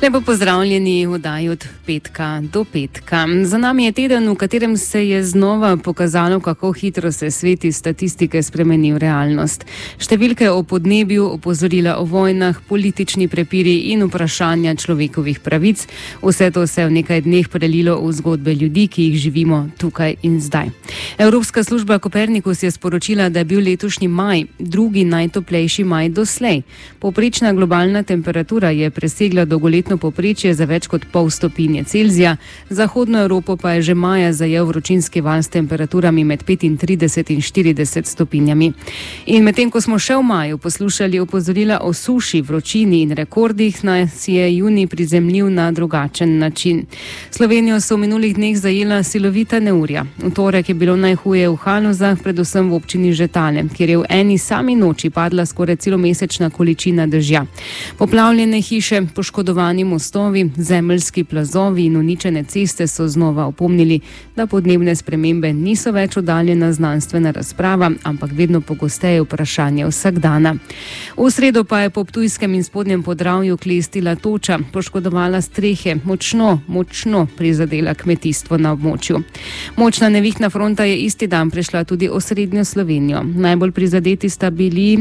Lepo pozdravljeni v oddaji od petka do petka. Za nami je teden, v katerem se je znova pokazalo, kako hitro se svet iz statistike spremeni v realnost. Številke o podnebju, opozorila o vojnah, politični prepiri in vprašanja človekovih pravic, vse to se je v nekaj dneh prelilo v zgodbe ljudi, ki jih živimo tukaj in zdaj. Evropska služba Copernicus je sporočila, da je bil letošnji maj drugi najtoplejši maj doslej. Povprečna globalna temperatura je presegla dolgoletno povprečje za več kot pol stopinje Celzija, zahodno Evropo pa je že maja zajel vročinski val s temperaturami med 35 in 40 stopinjami. In medtem, ko smo še v maju poslušali opozorila o suši, vročini in rekordih, nas je junij prizemljil na drugačen način. Slovenijo so v minulih dneh zajela silovita neurja. V torek je bilo najhuje v Halozah, predvsem v občini Žetale, kjer je v eni sami noči padla skoraj celomesečna količina dežja. Poplavljene hiše, poškodovani mostovi, zemeljski plazovi in uničene ceste so znova opomnili, da podnebne spremembe niso več oddaljena znanstvena razprava, ampak vedno pogosteje vprašanje vsakdana. V sredo pa je po Ptujskem in Spodnjem Podravju klestila toča, poškodovala strehe, močno prizadela kmetijstvo na območju. Močna nevihtna fronta je isti dan prešla tudi osrednjo Slovenijo. Najbolj prizadeti sta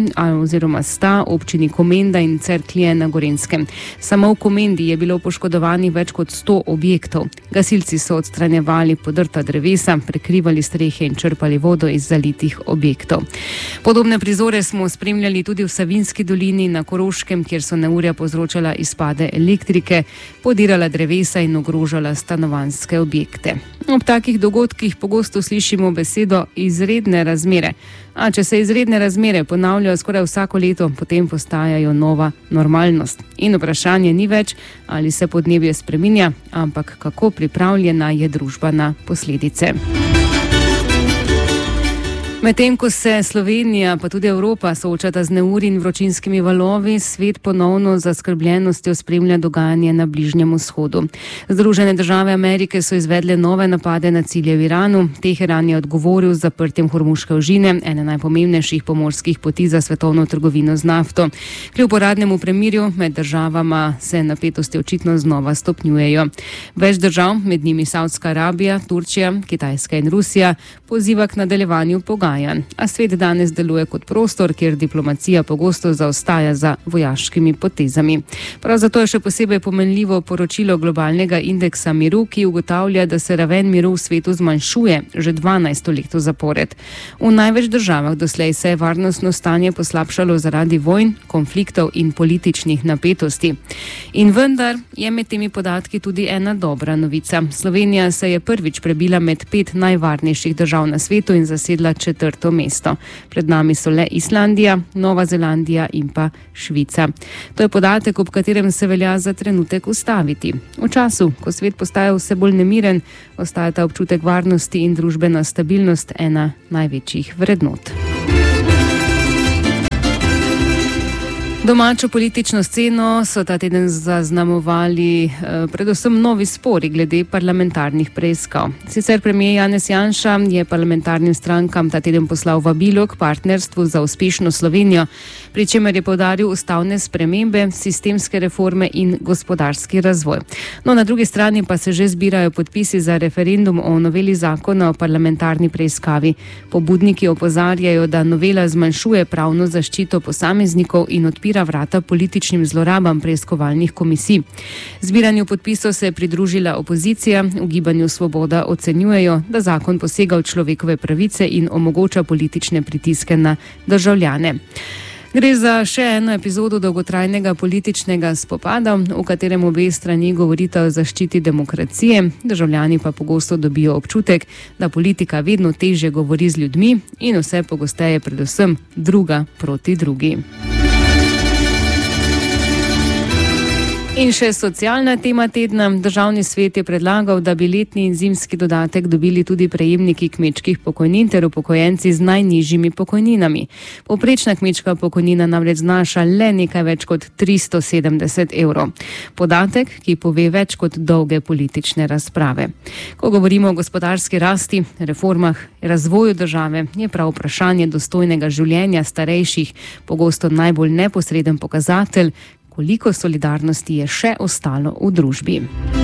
občini Komenda in Cerklje na Gorenjskem. Samo v Komendi je bilo poškodovanih več kot 100 objektov. Gasilci so odstranjevali podrta drevesa, prekrivali strehe in črpali vodo iz zalitih objektov. Podobne prizore smo spremljali tudi v Savinjski dolini na Koroškem, kjer so neurja povzročala izpade elektrike, podirala drevesa in ogrožala stanovanjske objekte. Ob takih dogodkih pogosto slišimo besedo izredne razmere. A če se izredne razmere ponavljajo skoraj vsako leto, potem postajajo nova normalnost. In vprašanje ni več, ali se podnebje spreminja, ampak kako pripravljena je družba na posledice. Medtem, ko se Slovenija, pa tudi Evropa soočata z neurji in vročinskimi valovi, svet ponovno z zaskrbljenostjo spremlja dogajanje na Bližnjem vzhodu. Združene države Amerike so izvedle nove napade na cilje v Iranu. Teheran je odgovoril z zaprtjem Hormuške ožine, ene najpomembnejših pomorskih poti za svetovno trgovino z nafto. Kljub uradnemu premirju med državama se napetosti očitno znova stopnjujejo. Več držav, med njimi Saudska Arabija, Turčija, Kitajska in Rusija, poziva k nadaljevanju pogajanj. A svet danes deluje kot prostor, kjer diplomacija pogosto zaostaja za vojaškimi potezami. Prav zato je še posebej pomenljivo poročilo globalnega indeksa miru, ki ugotavlja, da se raven miru v svetu zmanjšuje že 12 leto zapored. V največ državah doslej se je varnostno stanje poslabšalo zaradi vojn, konfliktov in političnih napetosti. In vendar je med temi podatki tudi ena dobra novica. Slovenija se je prvič prebila med 5 najvarnejših držav na svetu in zasedla 4. mesto. Pred nami so le Islandija, Nova Zelandija in pa Švica. To je podatek, ob katerem se velja za trenutek ustaviti. V času, ko svet postaja vse bolj nemiren, ostaja ta občutek varnosti in družbena stabilnost ena največjih vrednot. Domačo politično sceno so ta teden zaznamovali predvsem novi spori glede parlamentarnih preiskav. Sicer premier Janez Janša je parlamentarnim strankam ta teden poslal vabilo k partnerstvu za uspešno Slovenijo, pri čemer je poudaril ustavne spremembe, sistemske reforme in gospodarski razvoj. No, na drugi strani pa se že zbirajo podpisi za referendum o noveli zakona o parlamentarni preiskavi. Pobudniki opozarjajo, da novela zmanjšuje pravno zaščito posameznikov in odpira vrata političnim zlorabam preiskovalnih komisij. Zbiranju podpisov se je pridružila opozicija. V Gibanju Svoboda ocenjujejo, da zakon posega v človekove pravice in omogoča politične pritiske na državljane. Gre za še eno epizodo dolgotrajnega političnega spopada, v katerem obe strani govorita o zaščiti demokracije, državljani pa pogosto dobijo občutek, da politika vedno težje govori z ljudmi in vse pogosteje predvsem druga proti drugi. In še socialna tema tedna. Državni svet je predlagal, da bi letni in zimski dodatek dobili tudi prejemniki kmečkih pokojnin ter upokojenci z najnižjimi pokojninami. Povprečna kmečka pokojnina namreč znaša le nekaj več kot 370 evrov. Podatek, ki pove več kot dolge politične razprave. Ko govorimo o gospodarski rasti, reformah, razvoju države, je prav vprašanje dostojnega življenja starejših pogosto najbolj neposreden pokazatelj, koliko solidarnosti je še ostalo v družbi.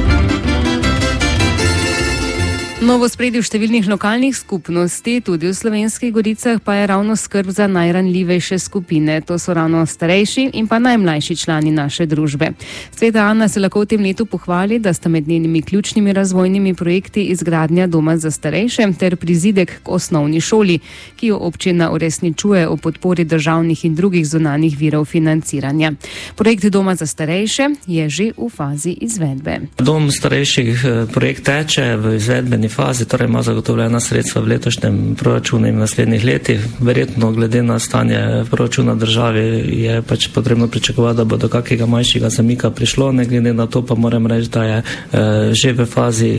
Novo spredje v številnih lokalnih skupnosti, tudi v Slovenskih Goricah, pa je ravno skrb za najranljivejše skupine. To so ravno starejši in pa najmlajši člani naše družbe. Sveta Ana se lahko v tem letu pohvali, da sta med njenimi ključnimi razvojnimi projekti izgradnja doma za starejše ter prizidek k osnovni šoli, ki jo občina uresničuje o podpori državnih in drugih zunanjih virov financiranja. Projekt doma za starejše je že v fazi izvedbe. Dom starejših projekt teče v izvedbeni fazi, torej ima zagotovljena sredstva v letošnjem proračunu in v naslednjih letih. Verjetno glede na stanje proračuna države je pač potrebno pričakovati, da bo do kakega manjšega zamika prišlo, ne glede na to pa moram reči, da je že v fazi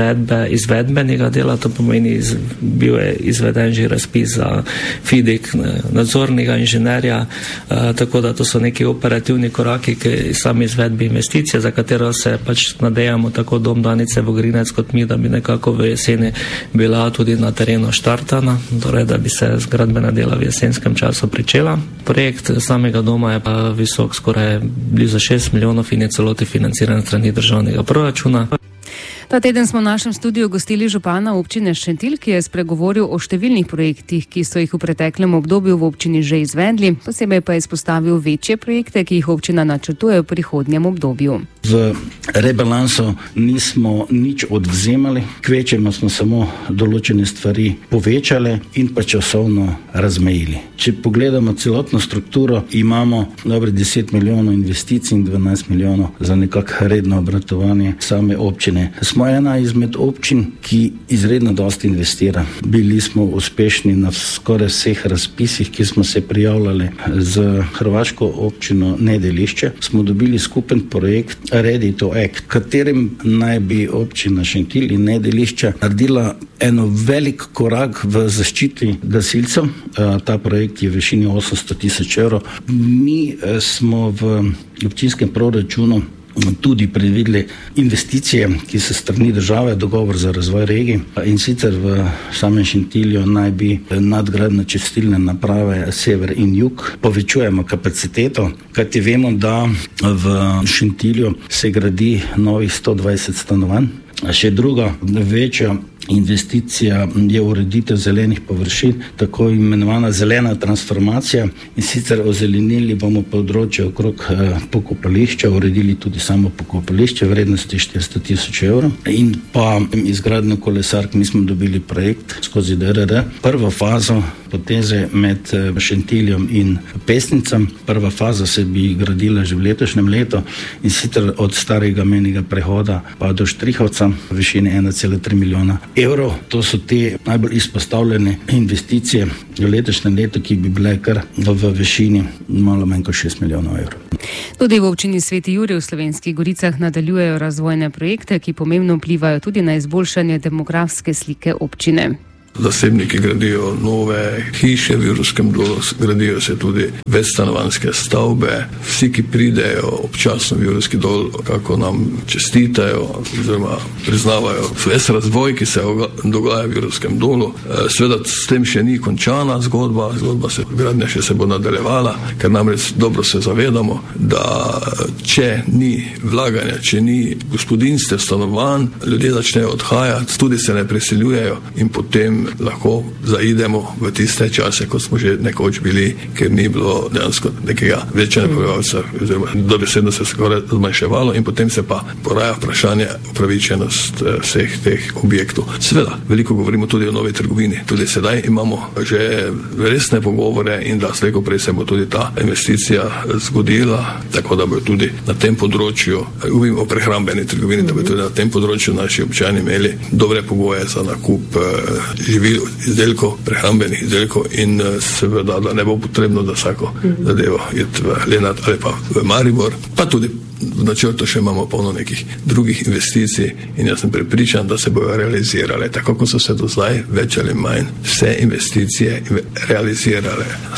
izvedbenega dela, to pomeni bil je izveden že razpis za FIDIK, nadzornega inženirja, tako da to so neki operativni koraki k sami izvedbi investicije, za katero se pač nadejamo tako Dom Danice Vogrinec kot mi, da bi nekako v jeseni bila tudi na terenu štartana, torej da bi se zgradbena dela v jesenskem času pričela. Projekt samega doma je pa visok skoraj blizu 6 milijonov in je celoti financiran strani državnega proračuna. Ta teden smo v našem studiu gostili župana občine Šentilj, ki je spregovoril o številnih projektih, ki so jih v preteklem obdobju v občini že izvedli, posebej pa je izpostavil večje projekte, ki jih občina načrtuje v prihodnjem obdobju. V rebalansu nismo nič odvzemali, kvečemo smo samo določene stvari povečali in pa časovno razmejili. Če pogledamo celotno strukturo, imamo dobre 10 milijonov investicij in 12 milijonov za nekako redno obratovanje same občine. Smo ena izmed občin, ki izredno dosti investira. Bili smo uspešni na skoraj vseh razpisih, ki smo se prijavljali z hrvaško občino Nedelišče. Smo dobili skupen projekt Ready to Act, katerim naj bi občina Šentilj in Nedelišče naredila eno velik korak v zaščiti gasilcev. Ta projekt je v višini 800 tisoč evrov. Mi smo v občinskem proračunu tudi predvideli investicije, ki so strani države, dogovor za razvoj regij, in sicer v samem Šentilju naj bi nadgradnja čistilne naprave sever in jug. Povečujemo kapaciteto, kajti vemo, da v Šentilju se gradi novih 120 stanovanj. Še druga večja investicija je ureditev zelenih površin, tako imenovana zelena transformacija, in sicer ozelenili bomo področje okrog pokopališča, uredili tudi samo pokopališče vrednosti 400 tisoč evrov in pa izgradnjo kolesark. Mi smo dobili projekt skozi DRR, prvo fazo poteze med Šentiljem in Pesnicam. Prva faza se bi gradila že v letošnjem letu in sicer od starega mejnega prehoda pa do Štrihovca v višini 1,3 milijona evrov. To so te najbolj izpostavljene investicije v letošnjem letu, ki bi bile kar v višini malo manj kot 6 milijonov evrov. Tudi v občini Sveti Jurij v Slovenskih Goricah nadaljujejo razvojne projekte, ki pomembno vplivajo tudi na izboljšanje demografske slike občine. Zasebniki gradijo nove hiše v Jurskem Dolu, gradijo se tudi večstanovanjske stavbe. Vsi, ki pridejo občasno v Jurski Dol, kako nam čestitajo oziroma priznavajo ves razvoj, ki se dogaja v Jurskem Dolu. Seveda s tem še ni končana zgodba gradnja še se bo nadaljevala, ker namreč dobro se zavedamo, da če ni vlaganja, če ni gospodinjstev, stanovanj, ljudje začnejo odhajati, tudi se ne preseljujejo in potem lahko zaidemo v tiste čase, kot smo že nekoč bili, ker ni bilo dejansko nekega večjega prebivalca, oziroma dobesedno se skoraj zmanjševalo in potem se pa poraja vprašanje upravičenost vseh teh objektov. Seveda, veliko govorimo tudi o novi trgovini. Tudi sedaj imamo že resne pogovore in da slej ko prej se bo tudi ta investicija zgodila, tako da bo tudi na tem področju, govorimo o prehrambeni trgovini, da bo tudi na tem področju naši občani imeli dobre pogoje za nakup živil, izdelkov, prehrambenih izdelkov in seveda, da ne bo potrebno, da vsako zadevo iti v Lenart ali pa v Maribor. Pa tudi v načrtu še imamo polno nekih drugih investicij in jaz sem prepričan, da se bojo realizirale. Tako kot so se do zdaj več ali manj vse investicije realizirale.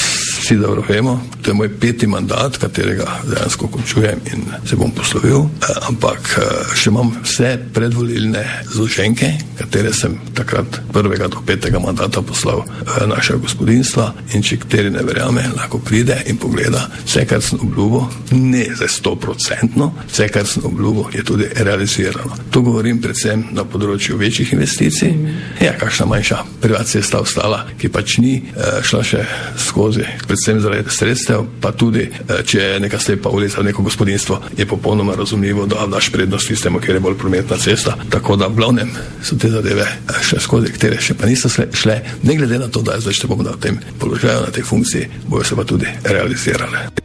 vsi dobro vemo, to je moj 5. mandat, katerega dejansko končujem in se bom poslovil, ampak še imam vse predvolilne zloženke, katere sem takrat 1. do 5. mandata poslal našega gospodinstva, in če kateri ne verjame, lahko pride in pogleda vse, kar sem obljubil, ne za 100%, vse, kar sem obljubil, je tudi realizirano. To govorim predvsem na področju večjih investicij. Kakšna manjša privat cesta ostala, ki pač ni šla še skozi, predvsem zaradi sredstev, pa tudi, če je neka slepa ulica, neko gospodinstvo, je popolnoma razumljivo, da daš prednost tistemu, kjer je bolj prometna cesta. Tako da v glavnem so te zadeve še skozi, katere še pa niso šle, ne glede na to, da zdaj, če bomo na tem položaju, na tej funkciji, bojo se pa tudi realizirale.